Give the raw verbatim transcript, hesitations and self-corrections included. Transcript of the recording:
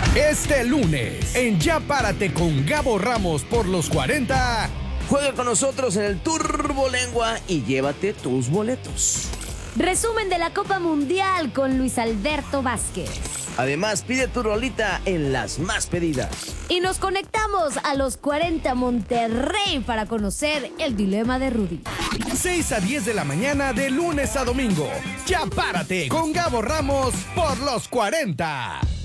Este lunes, en Ya Párate con Gabo Ramos por los cuarenta. Juega con nosotros en el Turbolengua y llévate tus boletos. Resumen de la Copa Mundial con Luis Alberto Vázquez. Además, pide tu rolita en las más pedidas. Y nos conectamos a los cuarenta Monterrey para conocer el dilema de Rudy. seis a diez de la mañana de lunes a domingo. Ya Párate con Gabo Ramos por los cuarenta.